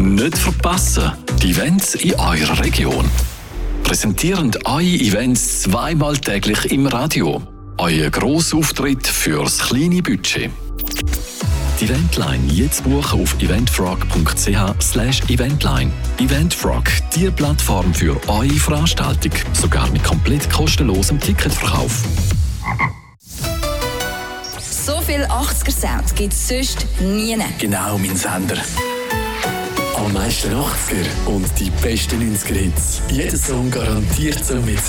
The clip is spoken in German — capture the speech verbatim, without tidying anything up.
Nicht verpassen, die Events in eurer Region. Präsentieren eure Events zweimal täglich im Radio. Euer Grossauftritt fürs kleine Budget. Die Eventline jetzt buchen auf eventfrog punkt c h slash eventline. Eventfrog, die Plattform für eure Veranstaltung, sogar mit komplett kostenlosem Ticketverkauf. So viel achtziger-Sound gibt es sonst nie. Genau, mein Sender. Am meisten achtziger und die besten neunziger-Hits. Jeder Song garantiert so mit